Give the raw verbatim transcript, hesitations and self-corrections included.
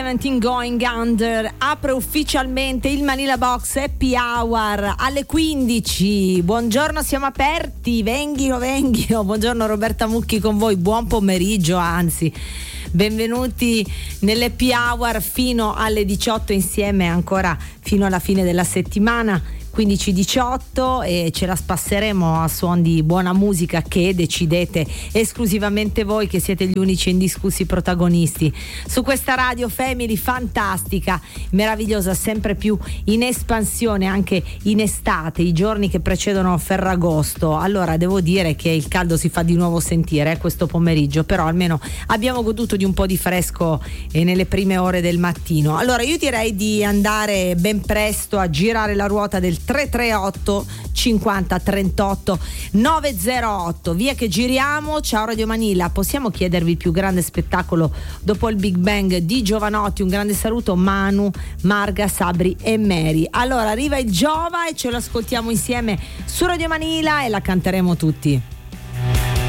diciassette Going Under apre ufficialmente il Manila Box Happy Hour alle quindici. Buongiorno, siamo aperti, venghino venghino. Buongiorno Roberta Mucchi con voi, buon pomeriggio, anzi benvenuti nell'Happy Hour fino alle diciotto insieme, ancora fino alla fine della settimana quindici diciotto, e ce la spasseremo a suon di buona musica che decidete esclusivamente voi, che siete gli unici e indiscussi protagonisti su questa radio family fantastica, meravigliosa, sempre più in espansione anche in estate, i giorni che precedono Ferragosto. Allora devo dire che il caldo si fa di nuovo sentire eh, questo pomeriggio, però almeno abbiamo goduto di un po' di fresco eh, nelle prime ore del mattino. Allora io direi di andare ben presto a girare la ruota del tre tre otto cinquanta trentotto novecentotto, via che giriamo. Ciao Radio Manila, possiamo chiedervi il più grande spettacolo dopo il Big Bang di Giovanotti? Un grande saluto Manu, Marga, Sabri e Mary. Allora arriva il Giova e ce lo ascoltiamo insieme su Radio Manila e la canteremo tutti.